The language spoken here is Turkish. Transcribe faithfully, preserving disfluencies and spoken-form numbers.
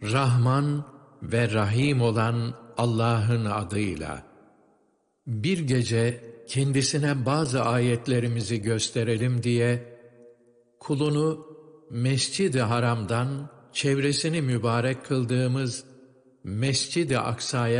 Rahman ve Rahim olan Allah'ın adıyla. Bir gece kendisine bazı ayetlerimizi gösterelim diye kulunu Mescid-i Haram'dan çevresini mübarek kıldığımız Mescid-i Aksa'ya